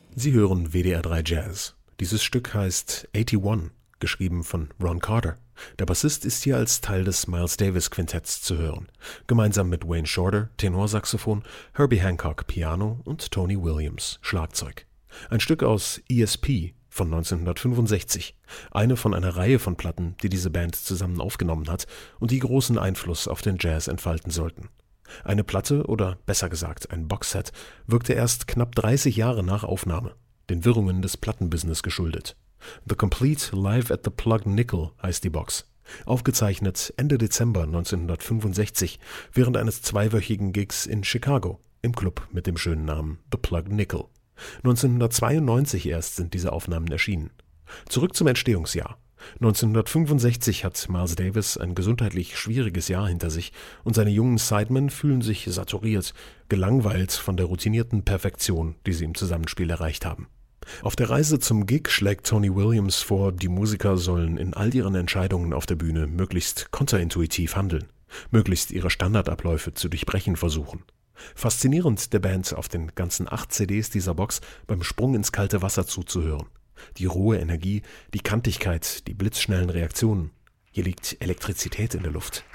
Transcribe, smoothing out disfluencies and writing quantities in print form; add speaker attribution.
Speaker 1: Sie hören WDR 3 Jazz. Dieses Stück heißt 81, geschrieben von Ron Carter. Der Bassist ist hier als Teil des Miles Davis Quintetts zu hören, gemeinsam mit Wayne Shorter, Tenorsaxophon, Herbie Hancock, Piano und Tony Williams, Schlagzeug. Ein Stück aus ESP von 1965, eine von einer Reihe von Platten, die diese Band zusammen aufgenommen hat und die großen Einfluss auf den Jazz entfalten sollten. Eine Platte, oder besser gesagt ein Boxset, wirkte erst knapp 30 Jahre nach Aufnahme, den Wirrungen des Plattenbusiness geschuldet. The Complete Live at the Plug Nickel heißt die Box. Aufgezeichnet Ende Dezember 1965 während eines zweiwöchigen Gigs in Chicago im Club mit dem schönen Namen The Plug Nickel. 1992 erst sind diese Aufnahmen erschienen. Zurück zum Entstehungsjahr. 1965 hat Miles Davis ein gesundheitlich schwieriges Jahr hinter sich und seine jungen Sidemen fühlen sich saturiert, gelangweilt von der routinierten Perfektion, die sie im Zusammenspiel erreicht haben. Auf der Reise zum Gig schlägt Tony Williams vor, die Musiker sollen in all ihren Entscheidungen auf der Bühne möglichst kontraintuitiv handeln, möglichst ihre Standardabläufe zu durchbrechen versuchen. Faszinierend der Band auf den ganzen 8 CDs dieser Box beim Sprung ins kalte Wasser zuzuhören. Die rohe Energie, die Kantigkeit, die blitzschnellen Reaktionen. Hier liegt Elektrizität in der Luft.